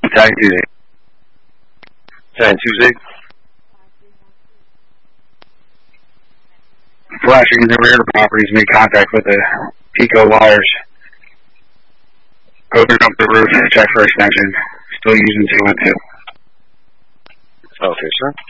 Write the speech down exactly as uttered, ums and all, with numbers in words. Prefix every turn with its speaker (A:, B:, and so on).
A: Attack Tuesday. Attack Tuesday. Flashing the rear properties made contact with the Pico wires. Open up the roof, check for extension. Still using two one two.
B: Okay, sir.